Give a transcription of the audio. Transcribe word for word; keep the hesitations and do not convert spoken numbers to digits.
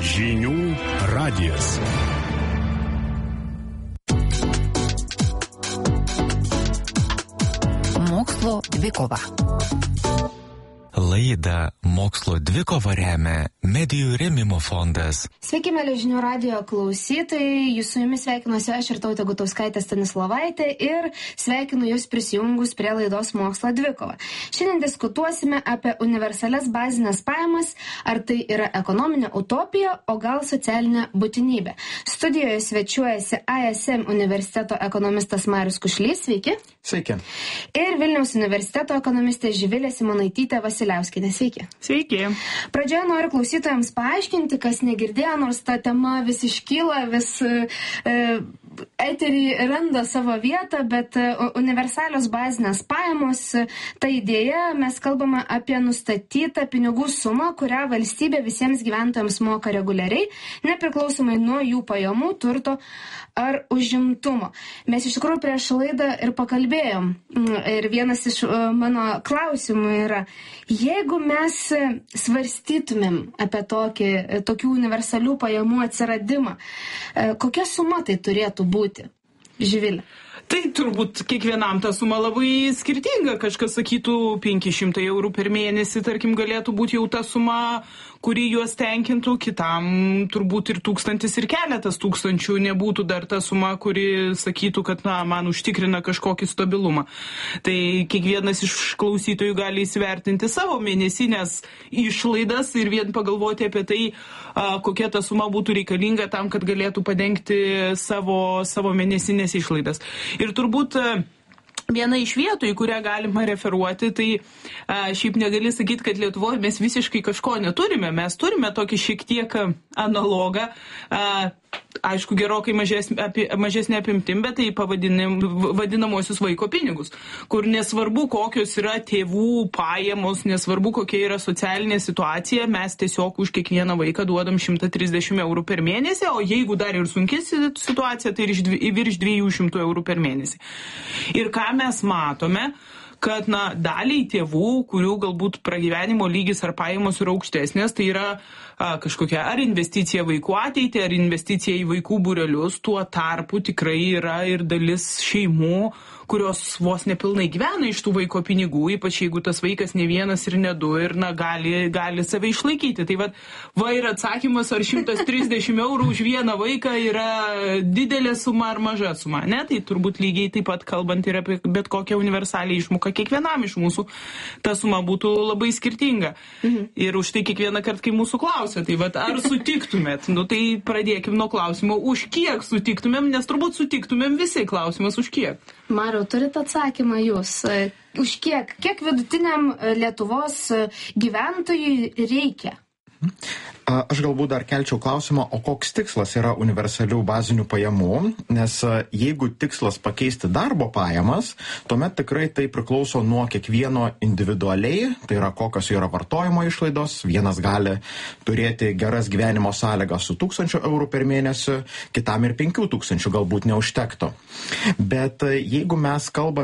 Žinių radijas. Mokslo dvikova. Laidą Mokslo dvikova remia Medijų rėmimo fondas. Sveiki, mėly Žinių radijo klausytojai. Jūs su jumis sveikinuosi aš ir Tautė Gutauskaitė Stanislovaitė ir sveikinu jūs prisijungus prie laidos Mokslo dvikova. Šiandien diskutuosime apie universalias bazinės pajamas, ar tai yra ekonominė utopija, o gal socialinė būtinybė. Studijoje svečiuojasi A S M universiteto ekonomistas Marius Kušlys. Sveiki. Sveiki. Ir Vilniaus universiteto ekonomistė Živilė Simonaitytė Vasiliauskienė. Sveiki. Sveiki. Pradžioje noriu klausytojams paaiškinti, kas negirdėjo, nors ta tema vis iškyla, vis e, eterį randa savo vietą, bet e, universalios bazinės pajamos, e, ta idėja, mes kalbame apie nustatytą pinigų sumą, kurią valstybė visiems gyventojams moka reguliariai, nepriklausomai nuo jų pajamų, turto ar užimtumo. Mes iš tikrųjų prieš laidą ir pakalbėjom. Ir vienas iš uh, mano klausimų yra, jeigu mes svarstytumėm apie tokį, tokių universalių pajamų atsiradimą, uh, kokia suma tai turėtų būti? Živilė. Tai turbūt kiekvienam ta suma labai skirtinga. Kažkas sakytų penki šimtai eurų per mėnesį, tarkim, galėtų būti jau ta suma, kuri juos tenkintų. Kitam turbūt ir tūkstantis ir keletas tūkstančių nebūtų dar ta suma, kuri sakytų, kad na, man užtikrina kažkokį stabilumą. Tai kiekvienas iš klausytojų gali įsivertinti savo mėnesinės išlaidas ir vien pagalvoti apie tai, a, kokia ta suma būtų reikalinga tam, kad galėtų padengti savo, savo mėnesinės išlaidas. Ir turbūt viena iš vietų, į kurią galima referuoti, tai a, šiaip negali sakyti, kad Lietuvoje mes visiškai kažko neturime. Mes turime tokį šiek tiek analogą, a, aišku, gerokai mažes, apie, mažesnė apimtim, bet tai vadinamosius vaiko pinigus, kur nesvarbu, kokios yra tėvų pajamos, nesvarbu, kokia yra socialinė situacija, mes tiesiog už kiekvieną vaiką duodam šimtą trisdešimt eurų per mėnesį, o jeigu dar ir sunki situacija, tai ir virš dviejų šimtų eurų per mėnesį. Ir ką mes matome, kad na, daliai tėvų, kurių galbūt pragyvenimo lygis ar pajamos yra aukštesnės, tai yra a, kažkokia ar investicija vaikų ateitį, ar investicija į vaikų būrelius, tuo tarpu tikrai yra ir dalis šeimų, kurios vos nepilnai gyvena iš tų vaiko pinigų, ypač jeigu tas vaikas ne vienas ir ne du ir na, gali, gali save išlaikyti. Tai va, va ir atsakymas, ar šimtas trisdešimt eurų už vieną vaiką yra didelė suma ar maža suma. Ne, tai turbūt lygiai taip pat kalbant ir apie bet kokią universalią išmoką kiekvienam iš mūsų, ta suma būtų labai skirtinga. Mhm. Ir už tai kiekvieną kartą, kai mūsų klausia, tai va, ar sutiktumėt? Nu tai pradėkim nuo klausimo, už kiek sutiktumėm, nes turbūt sutiktumėm visi, klausimas už kiek. Mariau, turite atsakymą jūs. Už kiek? Kiek vidutiniam Lietuvos gyventojui reikia? Aš galbūt dar kelčiau klausimą, o koks tikslas yra universalių bazinių pajamų, nes jeigu tikslas pakeisti darbo pajamas, tuomet tikrai tai priklauso nuo kiekvieno individualiai, tai yra kokios yra vartojimo išlaidos, vienas gali turėti geras gyvenimo sąlygas su tūkstančiu eurų per mėnesį, kitam ir penkių tūkstančių galbūt neužtektų. Bet jeigu mes kalbame